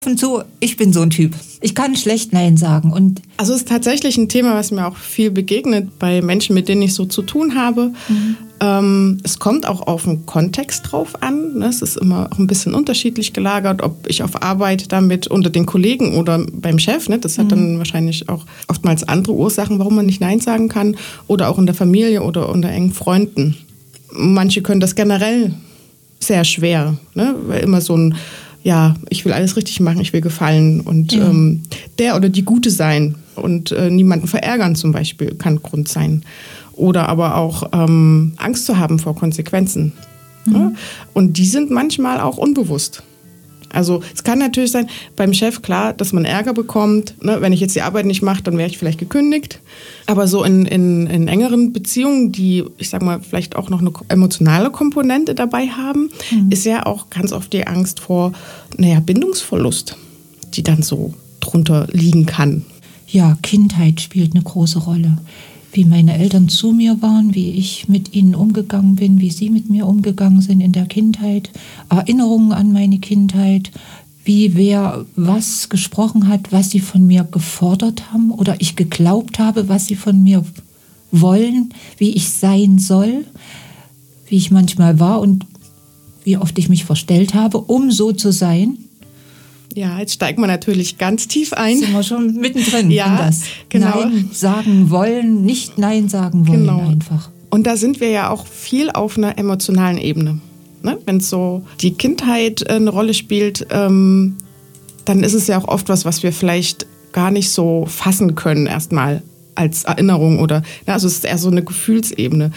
Und so, ich bin so ein Typ. Ich kann schlecht Nein sagen. Und also es ist tatsächlich ein Thema, was mir auch viel begegnet bei Menschen, mit denen ich so zu tun habe. Es kommt auch auf den Kontext drauf an. Ne? Es ist immer auch ein bisschen unterschiedlich gelagert, ob ich auf Arbeit damit unter den Kollegen oder beim Chef. Ne? Das hat dann wahrscheinlich auch oftmals andere Ursachen, warum man nicht Nein sagen kann. Oder auch in der Familie oder unter engen Freunden. Manche können das generell sehr schwer, ne? Weil immer so ein ja, ich will alles richtig machen, ich will gefallen und der oder die Gute sein und niemanden verärgern zum Beispiel kann Grund sein. Oder aber auch Angst zu haben vor Konsequenzen. Ja? Und die sind manchmal auch unbewusst. Also es kann natürlich sein, beim Chef klar, dass man Ärger bekommt. Ne? Wenn ich jetzt die Arbeit nicht mache, dann wäre ich vielleicht gekündigt. Aber so in engeren Beziehungen, die, ich sag mal, vielleicht auch noch eine emotionale Komponente dabei haben, ist ja auch ganz oft die Angst vor, Bindungsverlust, die dann so drunter liegen kann. ja, Kindheit spielt eine große Rolle. Wie meine Eltern zu mir waren, wie ich mit ihnen umgegangen bin, wie sie mit mir umgegangen sind in der Kindheit, Erinnerungen an meine Kindheit, wie wer was gesprochen hat, was sie von mir gefordert haben oder ich geglaubt habe, was sie von mir wollen, wie ich sein soll, wie ich manchmal war und wie oft ich mich verstellt habe, um so zu sein. Ja, jetzt steigt man natürlich ganz tief ein. Sind wir schon mittendrin ja, in das. Genau. Nein sagen wollen, nicht Nein sagen wollen einfach. Und da sind wir ja auch viel auf einer emotionalen Ebene. Ne? Wenn so die Kindheit eine Rolle spielt, dann ist es ja auch oft was wir vielleicht gar nicht so fassen können erstmal als Erinnerung oder, also es ist eher so eine Gefühlsebene.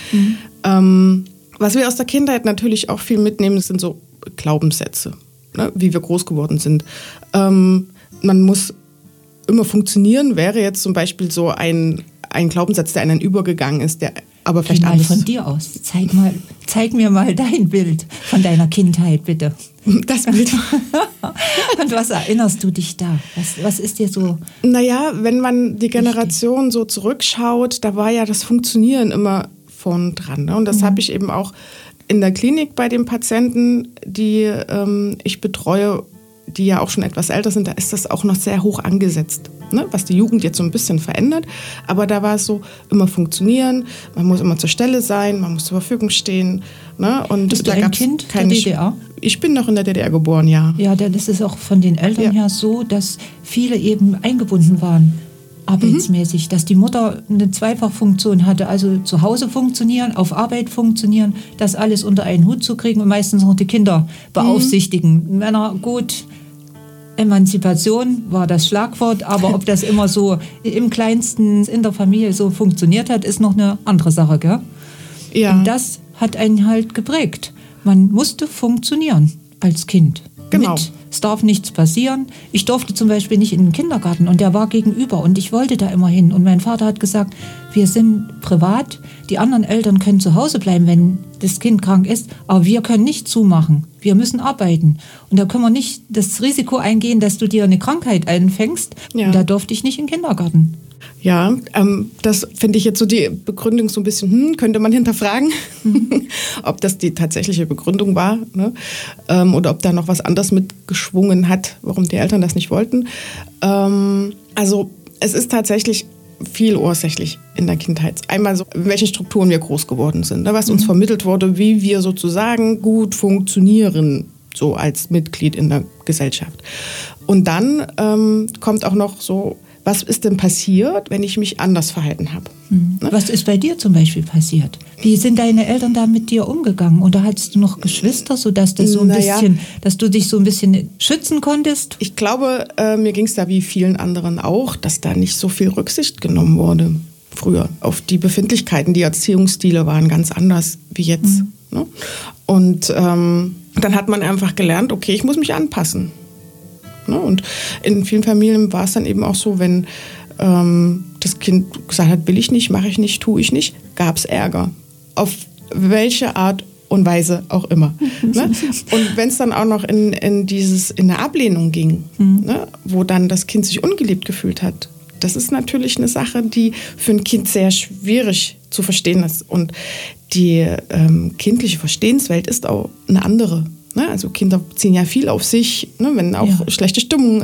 Was wir aus der Kindheit natürlich auch viel mitnehmen, sind so Glaubenssätze. Ne, wie wir groß geworden sind. Man muss immer funktionieren, wäre jetzt zum Beispiel so ein Glaubenssatz, der einen übergegangen ist, der aber vielleicht anders. Von dir aus. Zeig mir mal dein Bild von deiner Kindheit, bitte. Das Bild. Und was erinnerst du dich da? Was ist dir so? Naja, wenn man die Generation so zurückschaut, da war ja das Funktionieren immer vorn dran. Ne? Und das habe ich eben auch in der Klinik bei den Patienten, die ich betreue, die ja auch schon etwas älter sind, da ist das auch noch sehr hoch angesetzt, ne? Was die Jugend jetzt so ein bisschen verändert. Aber da war es so, immer funktionieren, man muss immer zur Stelle sein, man muss zur Verfügung stehen. Ne? Und bist da du ein Kind der DDR? Ich bin noch in der DDR geboren, ja. Ja, das ist auch von den Eltern her so, dass viele eben eingebunden waren. Arbeitsmäßig, dass die Mutter eine Zweifachfunktion hatte, also zu Hause funktionieren, auf Arbeit funktionieren, das alles unter einen Hut zu kriegen und meistens noch die Kinder beaufsichtigen. Männer, gut, Emanzipation war das Schlagwort, aber ob das immer so im Kleinsten in der Familie so funktioniert hat, ist noch eine andere Sache, gell? Ja. Und das hat einen halt geprägt. Man musste funktionieren als Kind. Genau. Es darf nichts passieren. Ich durfte zum Beispiel nicht in den Kindergarten und der war gegenüber und ich wollte da immer hin. Und mein Vater hat gesagt, wir sind privat, die anderen Eltern können zu Hause bleiben, wenn das Kind krank ist, aber wir können nicht zumachen. Wir müssen arbeiten. Und da können wir nicht das Risiko eingehen, dass du dir eine Krankheit einfängst. Ja. Und da durfte ich nicht in den Kindergarten. Ja, das finde ich jetzt so die Begründung so ein bisschen, könnte man hinterfragen, ob das die tatsächliche Begründung war, ne? Oder ob da noch was anderes mitgeschwungen hat, warum die Eltern das nicht wollten. Also es ist tatsächlich viel ursächlich in der Kindheit. Einmal so, in welchen Strukturen wir groß geworden sind, ne? Was uns vermittelt wurde, wie wir sozusagen gut funktionieren, so als Mitglied in der Gesellschaft. Und dann kommt auch noch so, was ist denn passiert, wenn ich mich anders verhalten habe? Ne? Was ist bei dir zum Beispiel passiert? Wie sind deine Eltern da mit dir umgegangen? Oder hattest du noch Geschwister, sodass das so ein bisschen, dass du dich so ein bisschen schützen konntest? Ich glaube, mir ging es da wie vielen anderen auch, dass da nicht so viel Rücksicht genommen wurde früher auf die Befindlichkeiten. Die Erziehungsstile waren ganz anders wie jetzt. Ne? Und dann hat man einfach gelernt, okay, ich muss mich anpassen. Und in vielen Familien war es dann eben auch so, wenn das Kind gesagt hat, will ich nicht, mache ich nicht, tue ich nicht, gab es Ärger. Auf welche Art und Weise auch immer. Ne? Und wenn es dann auch noch in eine Ablehnung ging, ne? Wo dann das Kind sich ungeliebt gefühlt hat, das ist natürlich eine Sache, die für ein Kind sehr schwierig zu verstehen ist. Und die kindliche Verstehenswelt ist auch eine andere. Ne? Also Kinder ziehen ja viel auf sich, ne? Wenn auch schlechte Stimmung